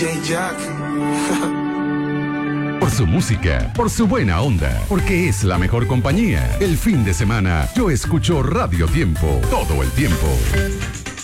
Jack. Por su música, por su buena onda, porque es la mejor compañía. El fin de semana yo escucho Radio Tiempo todo el tiempo.